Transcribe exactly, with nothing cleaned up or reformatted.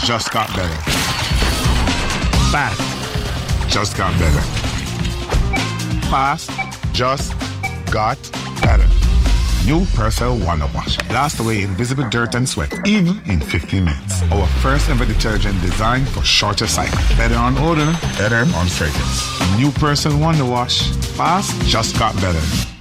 just got better. Bad, just got better. Fast, just got better. New Persil Wonder Wash. Blast away invisible dirt and sweat, even in fifteen minutes. Our first ever detergent designed for shorter cycle. Better on odor, better on fragrance. New Persil Wonder Wash. Fast, just got better.